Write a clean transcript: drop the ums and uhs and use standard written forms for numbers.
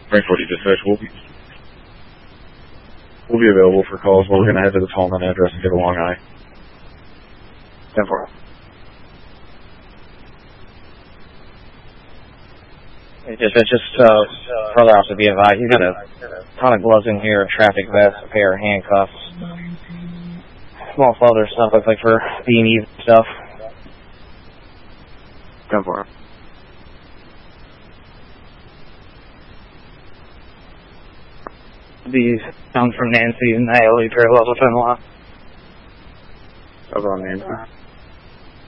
Frank 40 dispatch, we'll be available for calls. We're going to head to the Tallman address and get a long eye. 10-4. Just further off to be advised, you got a ton of gloves in here, a traffic vest, a pair of handcuffs, small other stuff, looks like for beanies and stuff. 10-4. These come from Nancy and Naomi parallel within the lot. Over on Nancy.